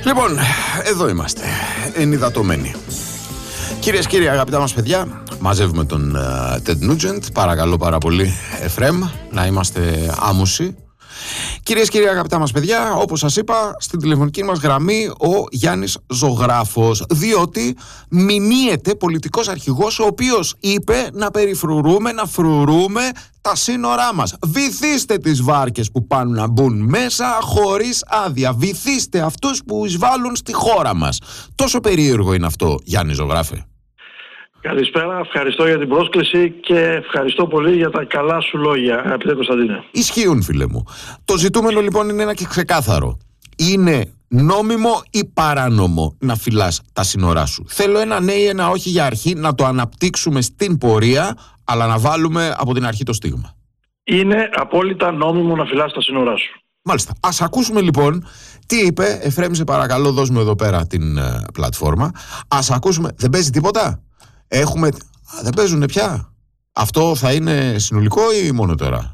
Λοιπόν, εδώ είμαστε, ενυδατωμένοι. Κυρίες και κύριοι, αγαπητά μας παιδιά, μαζεύουμε τον Ted Nugent. Παρακαλώ πάρα πολύ, Εφραίμ, να είμαστε άμουσοι. Κυρίες και κύριοι, αγαπητά μας παιδιά, όπως σας είπα, στην τηλεφωνική μας γραμμή ο Γιάννης Ζωγράφος, διότι μηνύεται πολιτικός αρχηγός ο οποίος είπε να περιφρουρούμε, να φρουρούμε τα σύνορά μας. Βυθίστε τις βάρκες που πάνε να μπουν μέσα χωρίς άδεια. Βυθίστε αυτούς που εισβάλλουν στη χώρα μας. Τόσο περίεργο είναι αυτό, Γιάννη Ζωγράφε. Καλησπέρα, ευχαριστώ για την πρόσκληση και ευχαριστώ πολύ για τα καλά σου λόγια, αγαπητέ Κωνσταντίνε. Ισχύουν, φίλε μου. Το ζητούμενο λοιπόν είναι ένα και ξεκάθαρο. Είναι νόμιμο ή παράνομο να φυλάς τα σύνορά σου? Θέλω ένα ναι ή ένα όχι για αρχή, να το αναπτύξουμε στην πορεία, αλλά να βάλουμε από την αρχή το στίγμα. Είναι απόλυτα νόμιμο να φυλάς τα σύνορά σου. Μάλιστα. Ας ακούσουμε λοιπόν τι είπε. Εφραίμ, σε παρακαλώ, δώσ' μου εδώ πέρα την πλατφόρμα. Ας ακούσουμε. Δεν παίζει τίποτα? Δεν παίζουνε πια. Αυτό θα είναι συνολικό ή μόνο τώρα?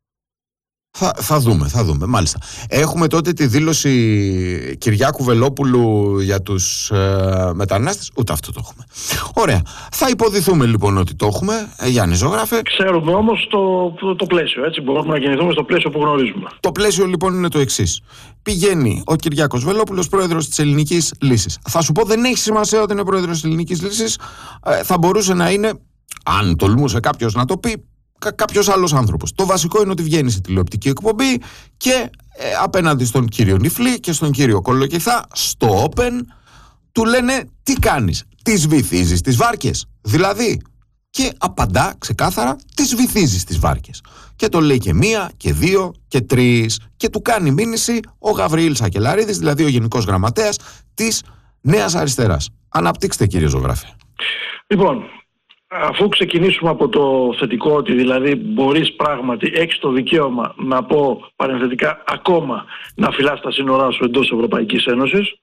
Θα δούμε, μάλιστα. Έχουμε τότε τη δήλωση Κυριάκου Βελόπουλου για τους μετανάστες. Ούτε αυτό το έχουμε. Ωραία. Θα υποδηθούμε λοιπόν ότι το έχουμε, Γιάννη Ζωγράφε. Ξέρουμε όμως το πλαίσιο, έτσι. Μπορούμε να κινηθούμε στο πλαίσιο που γνωρίζουμε. Το πλαίσιο λοιπόν είναι το εξής. Πηγαίνει ο Κυριάκος Βελόπουλος, πρόεδρος της Ελληνικής Λύσης. Θα σου πω, δεν έχει σημασία ότι είναι πρόεδρος της Ελληνικής Λύσης. Θα μπορούσε να είναι, αν τολμούσε κάποιος να το πει, κάποιος άλλος άνθρωπος. Το βασικό είναι ότι βγαίνει σε τηλεοπτική εκπομπή και απέναντι στον κύριο Νιφλή και στον κύριο Κολοκυθά, στο Open, του λένε τι κάνεις? Τις βυθίζεις τις βάρκες? Δηλαδή, και απαντά ξεκάθαρα, τις βυθίζεις τις βάρκες. Και το λέει και μία και δύο και τρεις. Και του κάνει μήνυση ο Γαβριήλ Σακελαρίδης, δηλαδή ο Γενικός Γραμματέας της Νέας Αριστεράς. Αναπτύξτε, κύριε Ζωγράφε. Λοιπόν, αφού ξεκινήσουμε από το θετικό, ότι δηλαδή μπορείς πράγματι, έχεις το δικαίωμα, να πω παρενθετικά, ακόμα να φυλάς τα σύνορά σου εντός Ευρωπαϊκής Ένωσης,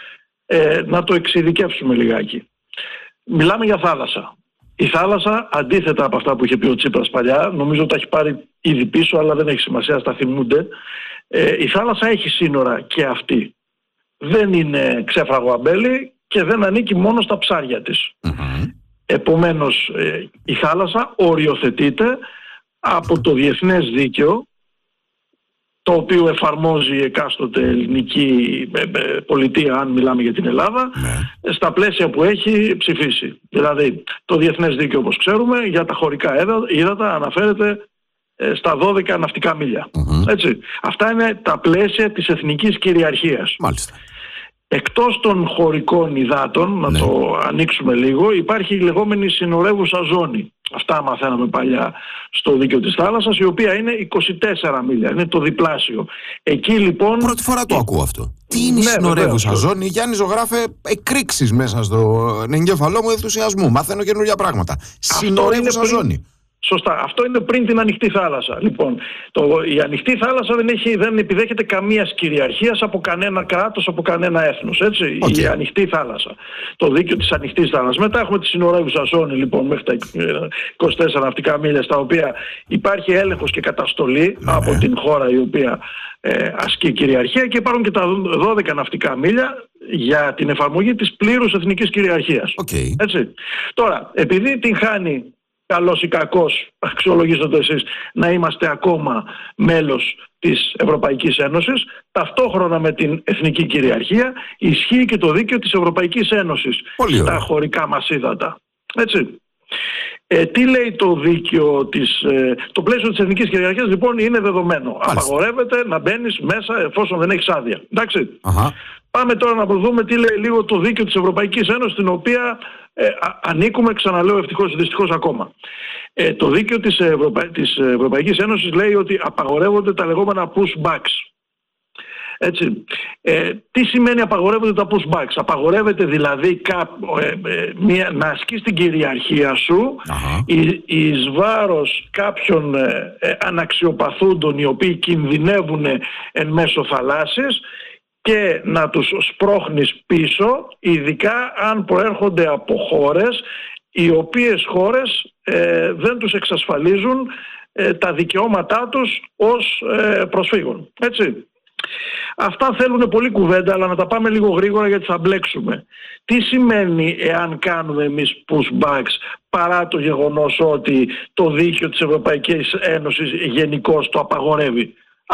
να το εξειδικεύσουμε λιγάκι. Μιλάμε για θάλασσα. Η θάλασσα, αντίθετα από αυτά που είχε πει ο Τσίπρας παλιά, νομίζω τα έχει πάρει ήδη πίσω, αλλά δεν έχει σημασία, στα θυμούνται. Η θάλασσα έχει σύνορα και αυτή. Δεν είναι ξέφραγο αμπέλι και δεν ανήκει μόνο στα ψάρια της. Επομένως, η θάλασσα οριοθετείται από το διεθνές δίκαιο, το οποίο εφαρμόζει εκάστοτε ελληνική πολιτεία, αν μιλάμε για την Ελλάδα, στα πλαίσια που έχει ψηφίσει. Δηλαδή, το διεθνές δίκαιο, όπως ξέρουμε, για τα χωρικά ύδατα αναφέρεται στα 12 ναυτικά μίλια. Έτσι. Αυτά είναι τα πλαίσια της εθνικής κυριαρχίας. Μάλιστα. Εκτός των χωρικών υδάτων, να το ανοίξουμε λίγο, υπάρχει η λεγόμενη συνορεύουσα ζώνη. Αυτά μαθαίναμε παλιά στο δίκαιο της θάλασσας, η οποία είναι 24 μίλια, είναι το διπλάσιο. Εκεί λοιπόν... Πρώτη φορά το ακούω αυτό. Τι είναι η συνορεύουσα ζώνη? Γιάννη Ζωγράφε, εκρήξεις μέσα στον εγκέφαλό μου ενθουσιασμού. Μαθαίνω καινούργια πράγματα. Συνορεύουσα ζώνη. Σωστά. Αυτό είναι πριν την ανοιχτή θάλασσα. Λοιπόν, η ανοιχτή θάλασσα δεν επιδέχεται καμία κυριαρχία από κανένα κράτος, από κανένα έθνος. Έτσι. Η ανοιχτή θάλασσα. Το δίκαιο της ανοιχτής θάλασσας. Μετά έχουμε τη συνορεύουσα ζώνη, λοιπόν, μέχρι τα 24 ναυτικά μίλια, στα οποία υπάρχει έλεγχος και καταστολή από την χώρα η οποία ασκεί κυριαρχία, και υπάρχουν και τα 12 ναυτικά μίλια για την εφαρμογή της πλήρους εθνικής κυριαρχίας. Έτσι. Τώρα, επειδή την χάνει, καλός ή κακός, αξιολογήστε το εσείς, να είμαστε ακόμα μέλος της Ευρωπαϊκής Ένωσης, ταυτόχρονα με την εθνική κυριαρχία ισχύει και το δίκαιο της Ευρωπαϊκής Ένωσης στα χωρικά μας ύδατα. Έτσι. Τι λέει το δίκαιο το πλαίσιο της εθνικής κυριαρχίας, λοιπόν, είναι δεδομένο. Απαγορεύεται να μπαίνεις μέσα εφόσον δεν έχεις άδεια. Εντάξει. Πάμε τώρα να δούμε τι λέει λίγο το δίκαιο της Ευρωπαϊκής Ένωσης, στην οποία ανήκουμε, ξαναλέω, ευτυχώς ή δυστυχώς ακόμα. Το δίκαιο της Ευρωπαϊκής Ένωσης λέει ότι απαγορεύονται τα λεγόμενα pushbacks. Έτσι. Τι σημαίνει απαγορεύονται τα pushbacks? Απαγορεύεται δηλαδή να ασκείς την κυριαρχία σου εις βάρος κάποιων αναξιοπαθούντων, οι οποίοι κινδυνεύουν εν μέσω θαλάσσης, και να τους σπρώχνεις πίσω, ειδικά αν προέρχονται από χώρες οι οποίες χώρες δεν τους εξασφαλίζουν τα δικαιώματά τους ως προσφύγων. Έτσι. Αυτά θέλουν πολύ κουβέντα, αλλά να τα πάμε λίγο γρήγορα γιατί θα μπλέξουμε. Τι σημαίνει εάν κάνουμε εμείς pushbacks παρά το γεγονός ότι το δίκαιο της Ευρωπαϊκής Ένωσης γενικώς το απαγορεύει?